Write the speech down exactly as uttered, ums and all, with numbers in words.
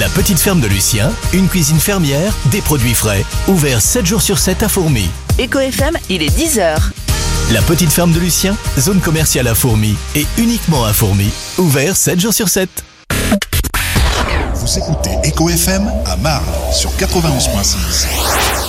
La petite ferme de Lucien, une cuisine fermière, des produits frais. Ouvert sept jours sur sept à Fourmies. Eco F M, il est dix heures. La petite ferme de Lucien, zone commerciale à Fourmies. Et uniquement à Fourmies. Ouvert sept jours sur sept. Vous écoutez Eco F M à Marle sur quatre-vingt-onze virgule six.